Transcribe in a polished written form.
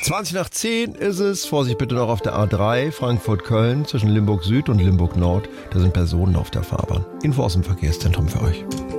20 nach 10 ist es. Vorsicht bitte noch auf der A3 Frankfurt-Köln zwischen Limburg Süd und Limburg Nord. Da sind Personen auf der Fahrbahn. Info aus dem Verkehrszentrum für euch.